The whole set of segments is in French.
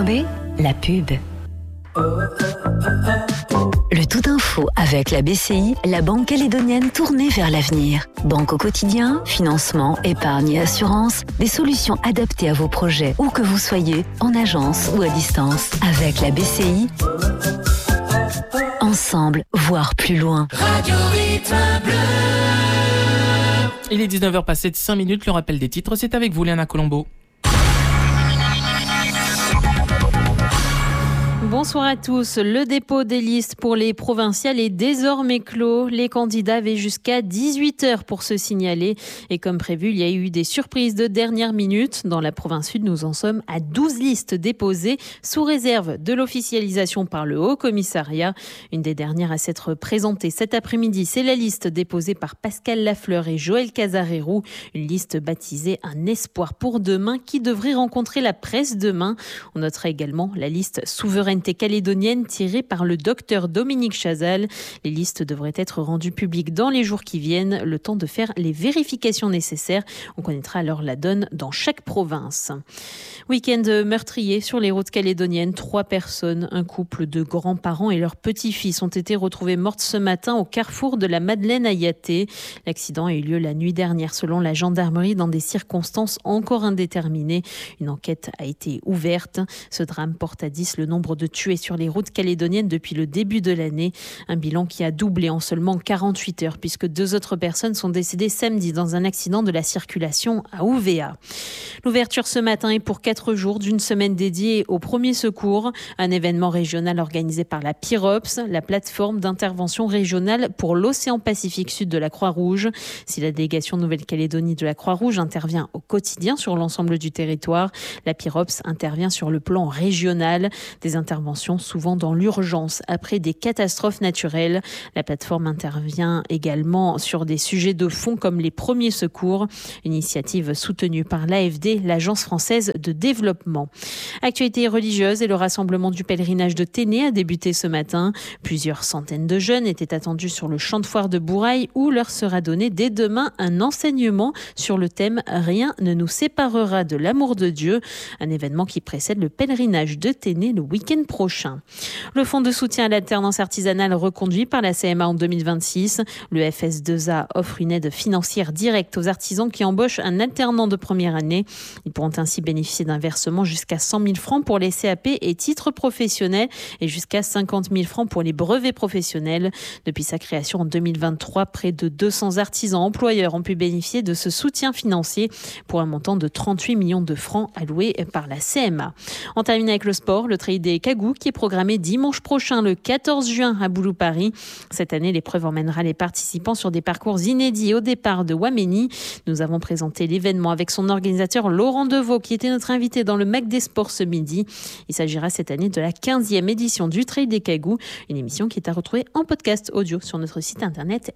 tombez, la pub. Le tout info avec la BCI, la banque calédonienne tournée vers l'avenir. Banque au quotidien, financement, épargne et assurance, des solutions adaptées à vos projets, où que vous soyez, en agence ou à distance. Avec la BCI, ensemble, voir plus loin. Radio Rythme Bleu. Il est 19h passé de 5 minutes, le rappel des titres, c'est avec vous Léana Colombo. Bonsoir à tous. Le dépôt des listes pour les provinciales est désormais clos. Les candidats avaient jusqu'à 18h pour se signaler. Et comme prévu, il y a eu des surprises de dernière minute. Dans la province sud, nous en sommes à 12 listes déposées sous réserve de l'officialisation par le Haut Commissariat. Une des dernières à s'être présentée cet après-midi, c'est la liste déposée par Pascal Lafleur et Joël Casarero. Une liste baptisée Un espoir pour demain qui devrait rencontrer la presse demain. On notera également la liste Souveraineté calédonienne tirée par le docteur Dominique Chazal. Les listes devraient être rendues publiques dans les jours qui viennent, le temps de faire les vérifications nécessaires. On connaîtra alors la donne dans chaque province. Week-end meurtrier sur les routes calédoniennes. 3 personnes, un couple de grands-parents et leur petit-fils ont été retrouvés mortes ce matin au carrefour de la Madeleine à Yaté. L'accident a eu lieu la nuit dernière selon la gendarmerie dans des circonstances encore indéterminées. Une enquête a été ouverte. Ce drame porte à 10 le nombre de tués sur les routes calédoniennes depuis le début de l'année. Un bilan qui a doublé en seulement 48 heures puisque 2 autres personnes sont décédées samedi dans un accident de la circulation à Ouvéa. L'ouverture ce matin est pour 4 jours d'une semaine dédiée aux premiers secours. Un événement régional organisé par la PIROPS, la plateforme d'intervention régionale pour l'océan Pacifique Sud de la Croix-Rouge. Si la délégation Nouvelle-Calédonie de la Croix-Rouge intervient au quotidien sur l'ensemble du territoire, la PIROPS intervient sur le plan régional. Des interventions souvent dans l'urgence après des catastrophes naturelles. La plateforme intervient également sur des sujets de fond comme les premiers secours, initiative soutenue par l'AFD, l'Agence française de développement. Actualité religieuse et le rassemblement du pèlerinage de Téné a débuté ce matin. Plusieurs centaines de jeunes étaient attendus sur le champ de foire de Bourail où leur sera donné dès demain un enseignement sur le thème « Rien ne nous séparera de l'amour de Dieu », un événement qui précède le pèlerinage de Téné le week-end prochain. Le fonds de soutien à l'alternance artisanale reconduit par la CMA en 2026. Le FS2A offre une aide financière directe aux artisans qui embauchent un alternant de première année. Ils pourront ainsi bénéficier d'un versement jusqu'à 100 000 francs pour les CAP et titres professionnels et jusqu'à 50 000 francs pour les brevets professionnels. Depuis sa création en 2023, près de 200 artisans employeurs ont pu bénéficier de ce soutien financier pour un montant de 38 millions de francs alloués par la CMA. On termine avec le sport, le Trail des Cagous qui est programmé dimanche prochain, le 14 juin à Boulou-Paris. Cette année, l'épreuve emmènera les participants sur des parcours inédits au départ de Wameni. Nous avons présenté l'événement avec son organisateur Laurent Deveau qui était notre invité dans le Mac des Sports ce midi. Il s'agira cette année de la 15e édition du Trail des Cagous, une émission qui est à retrouver en podcast audio sur notre site internet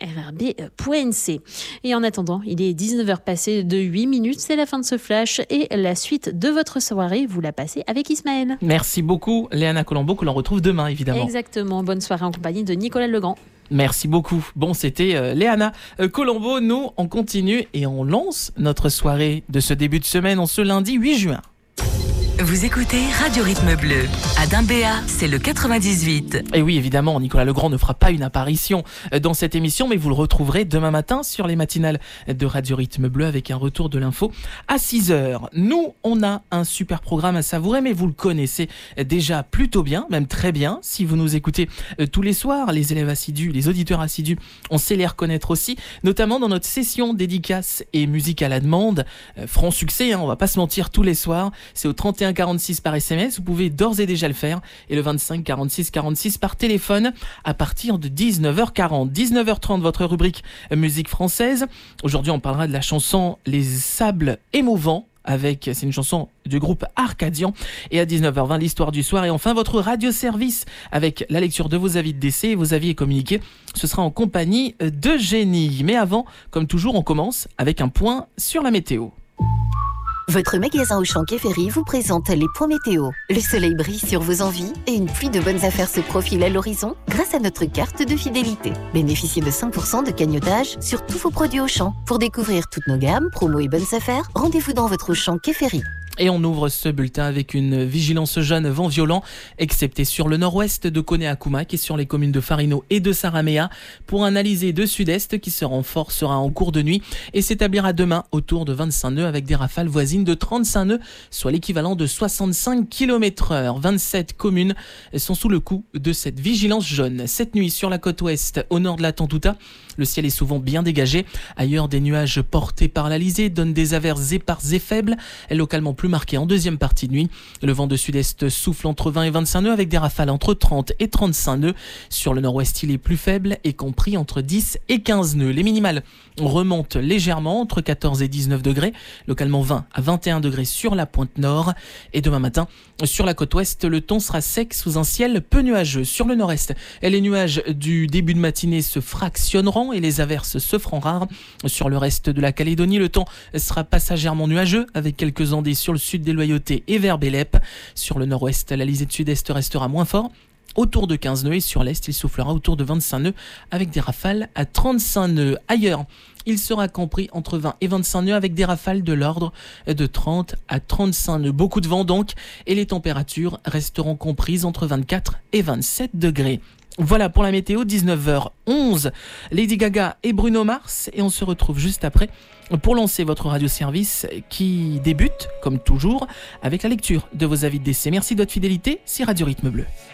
rrb.nc. Et en attendant, il est 19h passé de 8 minutes, c'est la fin de ce flash et la suite de votre soirée, vous la passez avec Ismaël. Merci beaucoup Léana Colombo que l'on retrouve demain évidemment. Exactement, bonne soirée en compagnie de Nicolas Legrand. Merci beaucoup. Bon, c'était Léana Colombo. Nous, on continue et on lance notre soirée de ce début de semaine en ce lundi 8 juin. Vous écoutez Radio Rythme Bleu. À Dimbéa, c'est le 98. Et oui, évidemment, Nicolas Legrand ne fera pas une apparition dans cette émission, mais vous le retrouverez demain matin sur les matinales de Radio Rythme Bleu avec un retour de l'info à 6h. Nous, on a un super programme à savourer, mais vous le connaissez déjà plutôt bien, même très bien. Si vous nous écoutez tous les soirs, les élèves assidus, les auditeurs assidus, on sait les reconnaître aussi, notamment dans notre session dédicace et musique à la demande. Franc succès, hein, on va pas se mentir, tous les soirs. C'est au 31 46 par SMS, vous pouvez d'ores et déjà le faire, et le 25 46 46 par téléphone à partir de 19h40. 19h30, votre rubrique musique française. Aujourd'hui, on parlera de la chanson Les Sables émouvants. C'est une chanson du groupe Arcadian. Et à 19h20, l'histoire du soir. Et enfin, votre radio-service avec la lecture de vos avis de décès et vos avis et communiqués. Ce sera en compagnie d'Eugénie. Mais avant, comme toujours, on commence avec un point sur la météo. Votre magasin Auchan Quai Ferry vous présente les points météo. Le soleil brille sur vos envies et une pluie de bonnes affaires se profile à l'horizon grâce à notre carte de fidélité. Bénéficiez de 5% de cagnotage sur tous vos produits Auchan. Pour découvrir toutes nos gammes, promos et bonnes affaires, rendez-vous dans votre Auchan Quai Ferry. Et on ouvre ce bulletin avec une vigilance jaune vent violent, excepté sur le nord-ouest de Koné-Akumak et sur les communes de Farino et de Saramea, pour un alizé de sud-est qui se renforcera en cours de nuit et s'établira demain autour de 25 nœuds avec des rafales voisines de 35 nœuds, soit l'équivalent de 65 km/h. 27 communes sont sous le coup de cette vigilance jaune. Cette nuit, sur la côte ouest, au nord de la Tantouta, le ciel est souvent bien dégagé. Ailleurs, des nuages portés par l'alizé donnent des averses éparses et faibles, localement plus marquées en deuxième partie de nuit. Le vent de sud-est souffle entre 20 et 25 nœuds avec des rafales entre 30 et 35 nœuds. Sur le nord-ouest, il est plus faible et compris entre 10 et 15 nœuds. Les minimales remontent légèrement entre 14 et 19 degrés, localement 20 à 21 degrés sur la pointe nord. Et demain matin, sur la côte ouest, le temps sera sec sous un ciel peu nuageux. Sur le nord-est, les nuages du début de matinée se fractionneront et les averses se feront rares. Sur le reste de la Calédonie, le temps sera passagèrement nuageux avec quelques ondées sur le sud des Loyautés et vers Bélep. Sur le nord-ouest, l'alizé de sud-est restera moins fort, autour de 15 nœuds, et sur l'est, il soufflera autour de 25 nœuds avec des rafales à 35 nœuds. Ailleurs, il sera compris entre 20 et 25 nœuds avec des rafales de l'ordre de 30 à 35 nœuds. Beaucoup de vent donc, et les températures resteront comprises entre 24 et 27 degrés. Voilà pour la météo, 19h11, Lady Gaga et Bruno Mars, et on se retrouve juste après pour lancer votre radio-service qui débute, comme toujours, avec la lecture de vos avis de décès. Merci de votre fidélité, c'est Radio Rythme Bleu.